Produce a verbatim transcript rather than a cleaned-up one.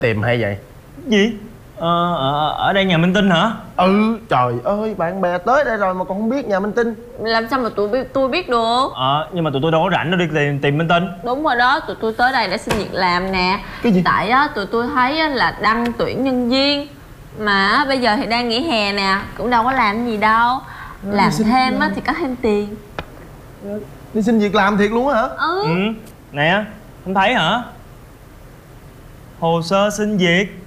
Tìm hay vậy? Gì? Ờ, ở, ở đây nhà Minh Tinh hả? Ừ, trời ơi, bạn bè tới đây rồi mà còn không biết nhà Minh Tinh. Làm sao mà tụi biết, tôi biết được? Ờ, nhưng mà tụi tôi đâu có rảnh đâu đi tìm, tìm Minh Tinh. Đúng rồi đó, tụi tôi tới đây để xin việc làm nè. Cái gì? Tại á, tụi tôi thấy á, là đăng tuyển nhân viên. Mà á, bây giờ thì đang nghỉ hè nè, cũng đâu có làm gì đâu. Làm thêm á, thì có thêm tiền. Đi xin việc làm thiệt luôn á hả? Ừ. Ừ, nè, không thấy hả? Hồ sơ xin việc.